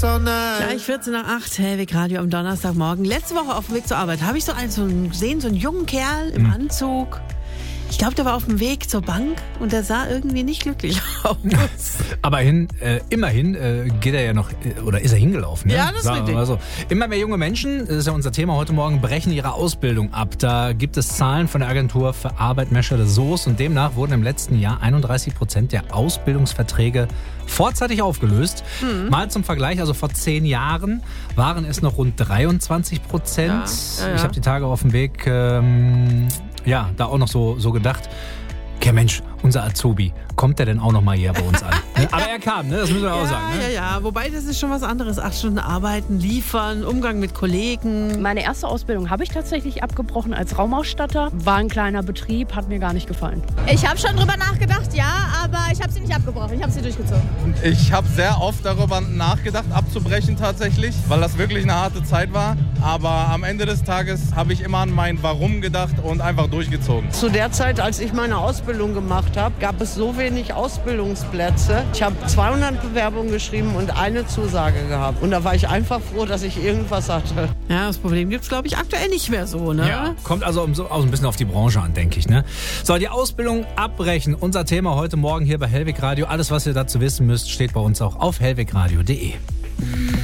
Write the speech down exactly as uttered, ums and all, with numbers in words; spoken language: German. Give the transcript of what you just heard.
Gleich vierzehn nach acht, Hellwig Radio am Donnerstagmorgen. Letzte Woche auf dem Weg zur Arbeit habe ich so einen, so einen gesehen, so einen jungen Kerl im hm. Anzug. Ich glaube, der war auf dem Weg zur Bank und der sah irgendwie nicht glücklich aus. Aber hin, äh, immerhin äh, geht er ja noch, äh, oder ist er hingelaufen. Ne? Ja, das ist richtig. Also, immer mehr junge Menschen, das ist ja unser Thema heute Morgen, brechen ihre Ausbildung ab. Da gibt es Zahlen von der Agentur für Arbeit Meschede-Soest und demnach wurden im letzten Jahr einunddreißig Prozent der Ausbildungsverträge vorzeitig aufgelöst. Mhm. Mal zum Vergleich, also vor zehn Jahren waren es noch rund dreiundzwanzig Prozent. Ja, ja, ja. Ich habe die Tage auf dem Weg... Ähm, Ja, da auch noch so, so gedacht, okay Mensch, unser Azubi, kommt der denn auch noch mal hier bei uns an? Aber er kam, ne? Das müssen wir ja, auch sagen. Ne? Ja, ja, wobei das ist schon was anderes. Acht Stunden arbeiten, liefern, Umgang mit Kollegen. Meine erste Ausbildung habe ich tatsächlich abgebrochen als Raumausstatter. War ein kleiner Betrieb, hat mir gar nicht gefallen. Ich habe schon drüber nachgedacht, ja, aber ich habe sie nicht abgebrochen. Ich habe sie durchgezogen. Ich habe sehr oft darüber nachgedacht, abzubrechen tatsächlich, weil das wirklich eine harte Zeit war. Aber am Ende des Tages habe ich immer an mein Warum gedacht und einfach durchgezogen. Zu der Zeit, als ich meine Ausbildung gemacht habe, gab es so wenig Ausbildungsplätze. Ich habe zweihundert Bewerbungen geschrieben und eine Zusage gehabt. Und da war ich einfach froh, dass ich irgendwas hatte. Ja, das Problem gibt es, glaube ich, aktuell nicht mehr so, ne? Ja, kommt also auch ein bisschen auf die Branche an, denke ich, ne? So, die Ausbildung abbrechen. Unser Thema heute Morgen hier bei Hellwig Radio. Alles, was ihr dazu wissen müsst, steht bei uns auch auf hellwigradio punkt de.